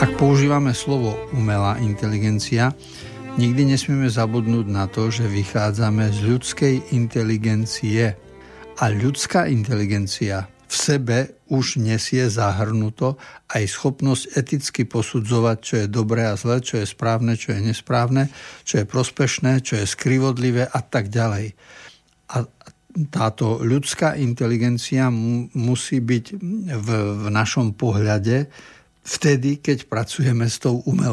Ak používame slovo umelá inteligencia, nikdy nesmieme zabudnúť na to, že vychádzame z ľudskej inteligencie. A ľudská inteligencia v sebe už nesie zahrnuto aj schopnosť eticky posudzovať, čo je dobré a zlé, čo je správne, čo je nesprávne, čo je prospešné, čo je skrivodlivé a tak ďalej. A táto ľudská inteligencia musí byť v našom pohľade vtedy, keď pracujeme s tou umelou